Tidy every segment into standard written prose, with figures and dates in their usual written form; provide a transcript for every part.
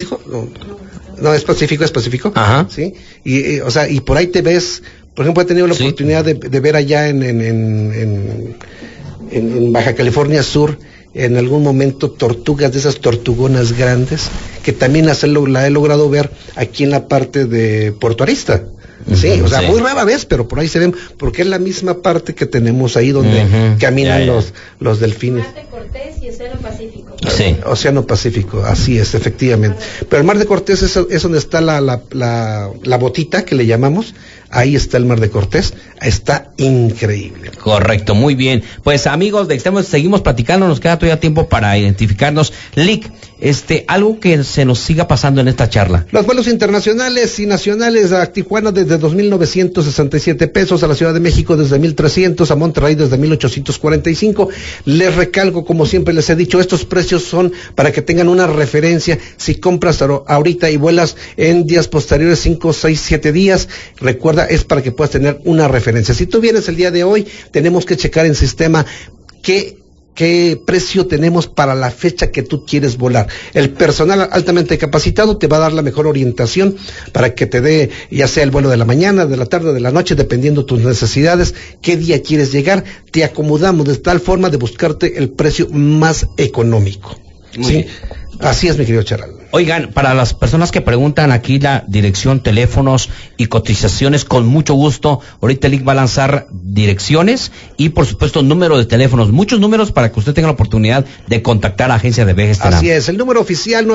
Pacífico? No, es Pacífico. Ajá. Sí. Y por ahí te ves, por ejemplo, he tenido la oportunidad de ver allá en Baja California Sur, en algún momento tortugas de esas tortugonas grandes, que también la he logrado ver aquí en la parte de Puerto Arista. Sí, muy rara vez, pero por ahí se ven, porque es la misma parte que tenemos ahí donde caminan los delfines. Mar de Cortés y Océano Pacífico. Sí. Océano Pacífico, así es, efectivamente. Pero el Mar de Cortés es donde está la botita que le llamamos. Ahí está el Mar de Cortés, está increíble. Correcto, muy bien. Pues amigos de Extremo, seguimos platicando, nos queda todavía tiempo para identificarnos. Lic, algo que se nos siga pasando en esta charla. Los vuelos internacionales y nacionales a Tijuana desde 2,967 pesos, a la Ciudad de México desde 1,300, a Monterrey desde 1,845. Les recalco, como siempre les he dicho, estos precios son para que tengan una referencia. Si compras ahorita y vuelas en días posteriores, 5, 6, 7 días, recuerda, es para que puedas tener una referencia. Si tú vienes el día de hoy, tenemos que checar en sistema qué precio tenemos para la fecha que tú quieres volar. El personal altamente capacitado te va a dar la mejor orientación para que te dé, ya sea el vuelo de la mañana, de la tarde, de la noche, dependiendo tus necesidades, qué día quieres llegar. Te acomodamos de tal forma de buscarte el precio más económico. Muy bien. Así es, mi querido Charal. Oigan, para las personas que preguntan aquí la dirección, teléfonos y cotizaciones, con mucho gusto, ahorita Lic va a lanzar direcciones y por supuesto número de teléfonos, muchos números para que usted tenga la oportunidad de contactar a Agencia de Viajes TENAM. Así es, el número oficial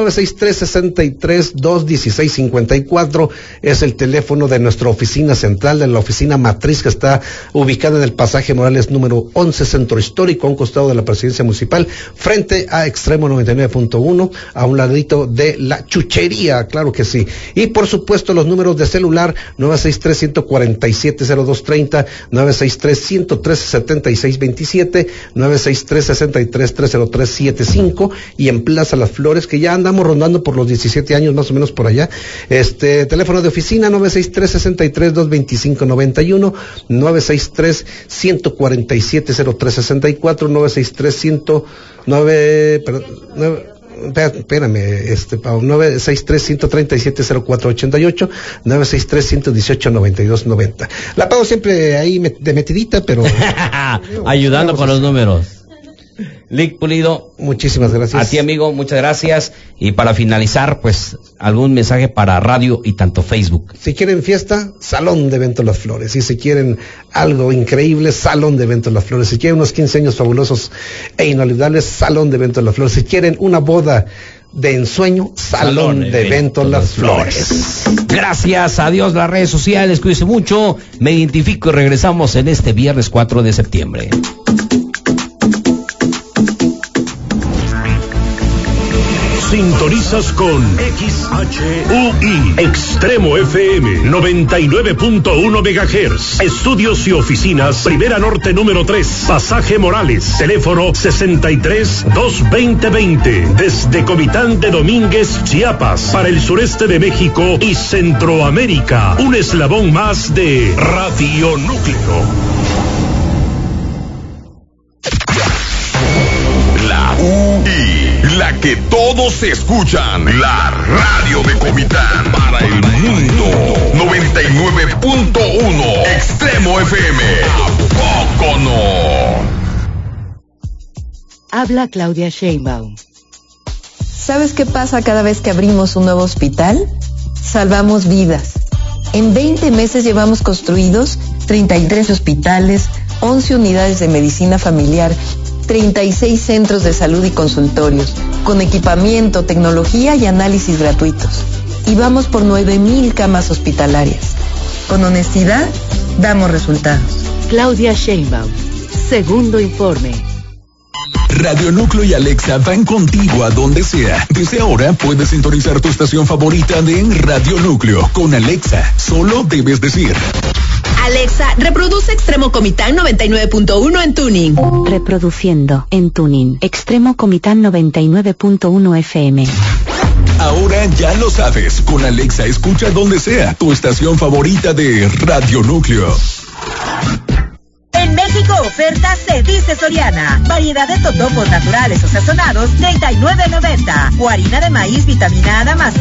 963-63-216-54 es el teléfono de nuestra oficina central, de la oficina matriz que está ubicada en el Pasaje Morales número 11, Centro Histórico, a un costado de la Presidencia Municipal, frente a Extremo 99.1, a un ladito de la chuchería, claro que sí. Y por supuesto los números de celular 963-147-0230, 963-113-7627, 963-63-30375 y en Plaza Las Flores, que ya andamos rondando por los 17 años más o menos por allá. Teléfono de oficina 963-63-225-91, 963-147-0364, 963-137-0488, 963-118-9290. La pago siempre ahí de metidita, pero ayudando con los números. Lic Pulido, muchísimas gracias. A ti, amigo, muchas gracias. Y para finalizar, pues, algún mensaje para radio y tanto Facebook. Si quieren fiesta, Salón de Eventos Las Flores. Y si quieren algo increíble, Salón de Eventos Las Flores. Si quieren unos 15 años fabulosos e inolvidables, Salón de Eventos Las Flores. Si quieren una boda de ensueño, Salón de Eventos Las Flores. Gracias, adiós las redes sociales, cuídense mucho. Me identifico y regresamos en este viernes 4 de septiembre. Sintonizas con XHUI Extremo FM 99.1 MHz. Estudios y oficinas Primera Norte número 3, Pasaje Morales, teléfono 63-220-20, desde Comitán de Domínguez, Chiapas, para el sureste de México y Centroamérica. Un eslabón más de Radio Núcleo. La UI, la que todos escuchan, la radio de Comitán para el mundo. 99.1 Extremo FM. ¿A poco no? Habla Claudia Sheinbaum. ¿Sabes qué pasa cada vez que abrimos un nuevo hospital? Salvamos vidas. En 20 meses llevamos construidos 33 hospitales, 11 unidades de medicina familiar, 36 centros de salud y consultorios, con equipamiento, tecnología y análisis gratuitos. Y vamos por 9,000 camas hospitalarias. Con honestidad, damos resultados. Claudia Sheinbaum. Segundo informe. Radio Núcleo y Alexa van contigo a donde sea. Desde ahora puedes sintonizar tu estación favorita de Radio Núcleo. Con Alexa, solo debes decir: Alexa, reproduce Extremo Comitán 99.1 en tuning. Reproduciendo en tuning. Extremo Comitán 99.1 FM. Ahora ya lo sabes. Con Alexa escucha donde sea tu estación favorita de Radio Núcleo. En México, ofertas se dice Soriana. Variedad de totopos naturales o sazonados, $39.90. O harina de maíz vitaminada más